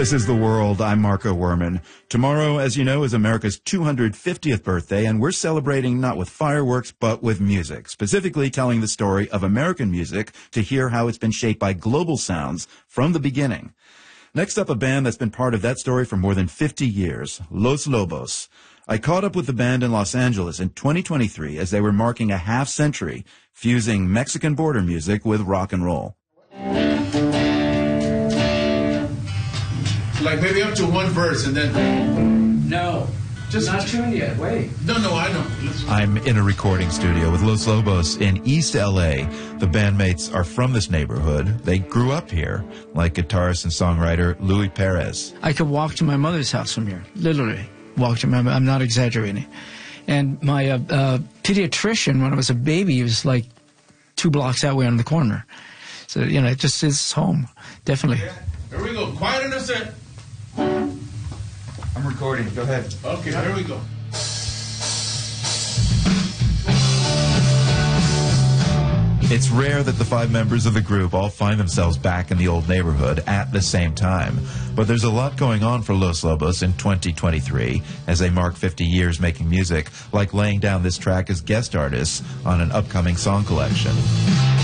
This is The World. I'm Marco Werman. Tomorrow, as you know, is America's 250th birthday, and we're celebrating not with fireworks, but with music, specifically telling the story of American music to hear how it's been shaped by global sounds from the beginning. Next up, a band that's been part of that story for more than 50 years, Los Lobos. I caught up with the band in Los Angeles in 2023 as they were marking a half-century, fusing Mexican border music with rock and roll. Like maybe up to one verse and then... No, just not tuned yet. Wait. No, I know. I'm in a recording studio with Los Lobos in East LA. The bandmates are from this neighborhood. They grew up here, like guitarist and songwriter Louis Perez. I could walk to my mother's house from here, literally. Walk to my mother. I'm not exaggerating. And my pediatrician, when I was a baby, was like 2 blocks that way on the corner. So, you know, it just is home, definitely. Yeah. Here we go. Quiet in a set. I'm recording. Go ahead. Okay, here we go. It's rare that the 5 members of the group all find themselves back in the old neighborhood at the same time. But there's a lot going on for Los Lobos in 2023 as they mark 50 years making music, like laying down this track as guest artists on an upcoming song collection.